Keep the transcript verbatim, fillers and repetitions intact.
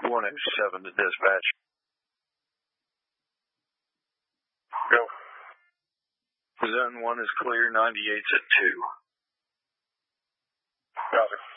one oh seven to dispatch. Go. Zone one is clear, ninety-eight's at two. Roger.